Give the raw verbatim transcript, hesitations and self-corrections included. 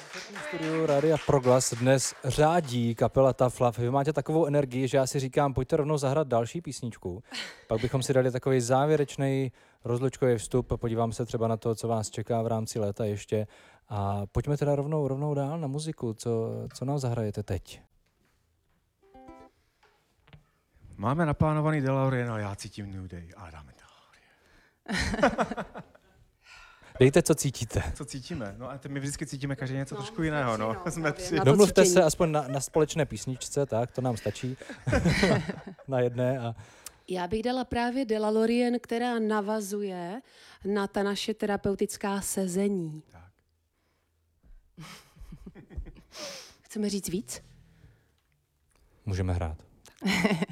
V studiu Rádia Proglas dnes řádí kapela Tough Love. Vy máte takovou energii, že já si říkám, pojďte rovnou zahrát další písničku. Pak bychom si dali takový závěrečný rozlučkový vstup, podívám se třeba na to, co vás čeká v rámci léta ještě. A pojďme teda rovnou, rovnou dál na muziku. Co, co nám zahrajete teď? Máme naplánovaný DeLorean, ale já cítím New Day a dáme DeLorean. Dejte, co cítíte. Co cítíme? No a my vždycky cítíme každý něco no, trošku jiného. No. no, Jsme tři. Domluvte se aspoň na, na společné písničce, tak, to nám stačí. Na jedné. A... Já bych dala právě DeLorean, která navazuje na ta naše terapeutická sezení. Tak. Chceme říct víc? Můžeme hrát.